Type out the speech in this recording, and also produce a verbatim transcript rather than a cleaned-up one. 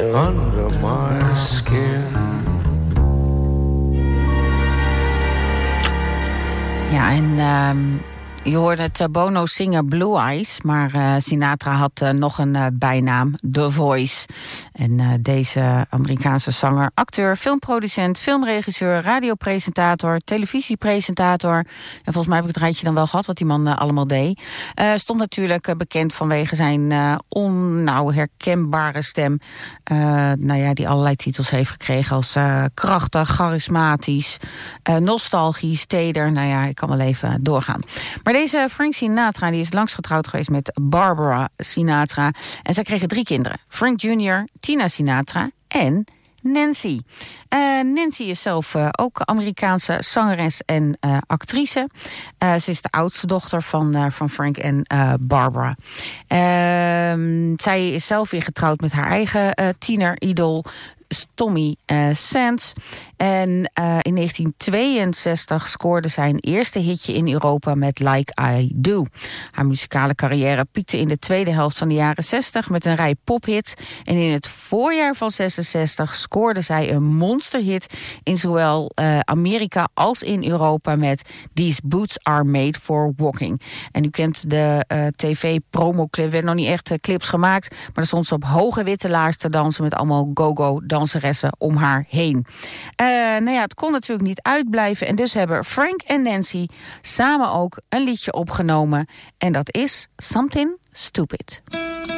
under my skin. Ja, en um, je hoorde het uh, Bono zingen Blue Eyes, maar uh, Sinatra had uh, nog een uh, bijnaam, The Voice. En uh, deze Amerikaanse zanger, acteur, filmproducent, filmregisseur, radiopresentator, televisiepresentator. En volgens mij heb ik het rijtje dan wel gehad wat die man uh, allemaal deed. Uh, stond natuurlijk uh, bekend vanwege zijn uh, onherkenbare stem. Uh, nou ja, die allerlei titels heeft gekregen als uh, krachtig, charismatisch, uh, nostalgisch, teder. Nou ja, ik kan wel even doorgaan. Maar deze Frank Sinatra die is langs getrouwd geweest met Barbara Sinatra. En zij kregen drie kinderen. Frank junior, Tina Sinatra en Nancy. Uh, Nancy is zelf uh, ook Amerikaanse zangeres en uh, actrice. Uh, ze is de oudste dochter van, uh, van Frank en uh, Barbara. Uh, zij is zelf weer getrouwd met haar eigen uh, tiener-idool Tommy uh, Sands. En uh, in negentien tweeënzestig scoorde zij een eerste hitje in Europa met Like I Do. Haar muzikale carrière piekte in de tweede helft van de jaren zestig met een rij pophits. En in het voorjaar van zesenzestig scoorde zij een monsterhit in zowel uh, Amerika als in Europa met These Boots Are Made For Walking. En u kent de uh, tv-promoclip, er werden nog niet echt uh, clips gemaakt, maar er stond ze op hoge witte laars te dansen met allemaal go-go danseressen om haar heen. Uh, nou ja, het kon natuurlijk niet uitblijven en dus hebben Frank en Nancy samen ook een liedje opgenomen en dat is Something Stupid.